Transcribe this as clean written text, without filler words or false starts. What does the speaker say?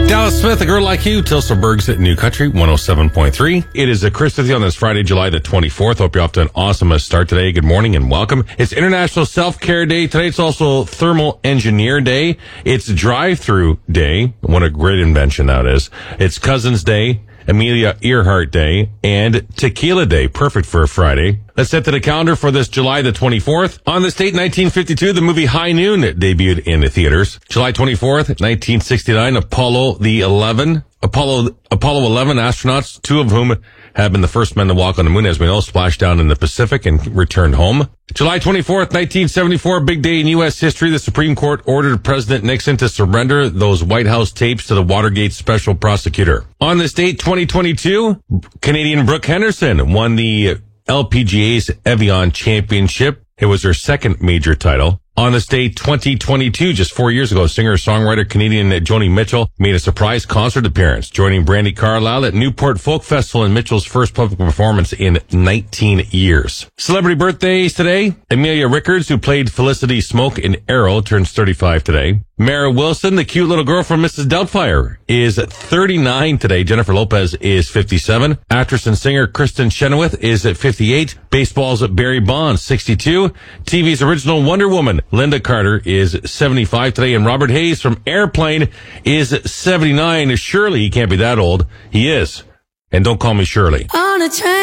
Dallas Smith, A Girl Like You, Tilsa Bergs at New Country 107.3. It is Chris with you on this Friday, July the 24th. Hope you're off to an awesome start today. Good morning and welcome. It's International Self-Care Day. Today it's also Thermal Engineer Day. It's Drive-Through Day. What a great invention that is. It's Cousins Day, Amelia Earhart Day, and Tequila Day. Perfect for a Friday. Let's set to the calendar for this July the 24th. On this date, 1952, the movie High Noon debuted in the theaters. July 24th, 1969, Apollo 11 astronauts, two of whom have been the first men to walk on the moon, as we know, splashed down in the Pacific and returned home. July 24th, 1974, big day in U.S. history. The Supreme Court ordered President Nixon to surrender those White House tapes to the Watergate special prosecutor. On this date, 2022, Canadian Brooke Henderson won the LPGA's Evian Championship. It was her second major title. On this day, 2022, just 4 years ago, singer-songwriter Canadian Joni Mitchell made a surprise concert appearance, joining Brandi Carlile at Newport Folk Festival in Mitchell's first public performance in 19 years. Celebrity birthdays today. Amelia Rickards, who played Felicity Smoke in Arrow, turns 35 today. Mara Wilson, the cute little girl from Mrs. Doubtfire, is 39 today. Jennifer Lopez is 57. Actress and singer Kristen Chenoweth is at 58. Baseball's Barry Bonds, 62. TV's original Wonder Woman, Linda Carter, is 75 today. And Robert Hayes from Airplane is 79. Surely he can't be that old. He is. And don't call me Shirley. On a train.